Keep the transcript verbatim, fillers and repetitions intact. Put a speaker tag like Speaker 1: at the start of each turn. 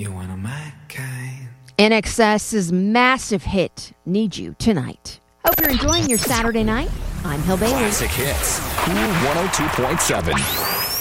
Speaker 1: You're one of my kind.
Speaker 2: INXS's massive hit, Need You Tonight. Hope you're enjoying your Saturday night. I'm Hill Bailey.
Speaker 3: Classic Hits, Cool one oh two point seven.